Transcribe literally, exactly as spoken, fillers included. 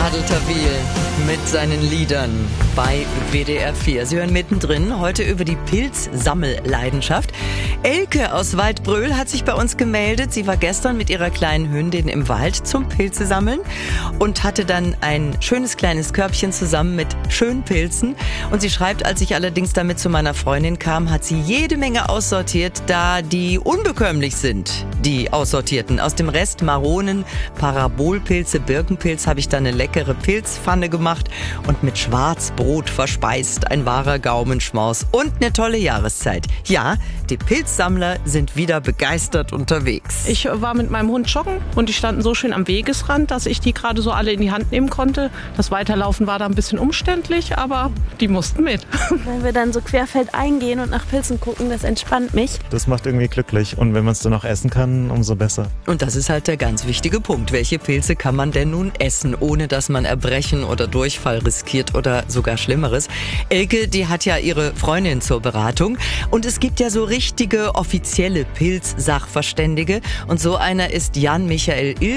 Adel Tawil mit seinen Liedern bei W D R vier. Sie hören mittendrin heute über die Pilzsammelleidenschaft. Elke aus Waldbröl hat sich bei uns gemeldet. Sie war gestern mit ihrer kleinen Hündin im Wald zum Pilze sammeln und hatte dann ein schönes kleines Körbchen zusammen mit schönen Pilzen. Und sie schreibt, als ich allerdings damit zu meiner Freundin kam, hat sie jede Menge aussortiert, da die unbekömmlich sind, die aussortierten. Aus dem Rest Maronen, Parabolpilze, Birkenpilz habe ich dann eine leckere Pilzpfanne gemacht und mit Schwarzbrot verspeist. Ein wahrer Gaumenschmaus und eine tolle Jahreszeit. Ja, die Pilzsammler sind wieder begeistert unterwegs. Ich war mit meinem Hund joggen und die standen so schön am Wegesrand, dass ich die gerade so alle in die Hand nehmen konnte. Das Weiterlaufen war da ein bisschen umständlich, aber die mussten mit. Wenn wir dann so querfeldein gehen und nach Pilzen gucken, das entspannt mich. Das macht irgendwie glücklich und wenn man es dann auch essen kann, umso besser. Und das ist halt der ganz wichtige Punkt. Welche Pilze kann man denn nun essen, ohne dass man Erbrechen oder Durchfall riskiert oder sogar Schlimmeres? Elke, die hat ja ihre Freundin zur Beratung und es gibt ja so richtige offizielle Pilzsachverständige und so einer ist Jan Michael Il